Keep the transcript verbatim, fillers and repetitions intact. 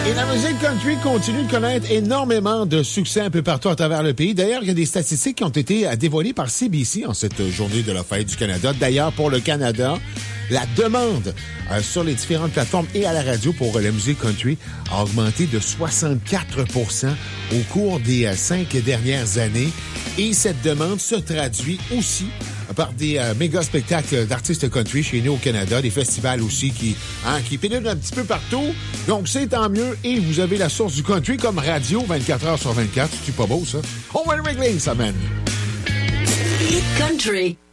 Et la musique country continue de connaître énormément de succès un peu partout à travers le pays. D'ailleurs, il y a des statistiques qui ont été dévoilées par C B C en cette journée de la fête du Canada. D'ailleurs, pour le Canada, la demande euh, sur les différentes plateformes et à la radio pour euh, la musique country a augmenté de soixante-quatre pour cent au cours des euh, cinq dernières années. Et cette demande se traduit aussi par des euh, méga spectacles d'artistes country chez nous au Canada, des festivals aussi qui, hein, qui pénulent un petit peu partout. Donc, c'est tant mieux. Et vous avez la source du country comme radio vingt-quatre heures sur vingt-quatre. C'est pas beau, ça? On va le régler, ça, man. Country.